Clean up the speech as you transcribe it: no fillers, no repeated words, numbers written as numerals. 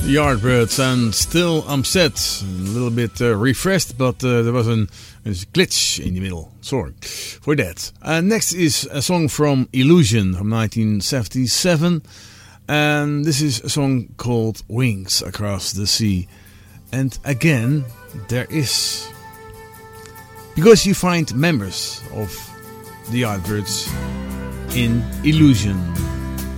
Yardbirds, and still I'm set. A little bit refreshed, but there was a glitch in the middle. Sorry for that. Next is a song from Illusion from 1977. And this is a song called Wings Across the Sea. And again, there is... because you find members of the Yardbirds in Illusion.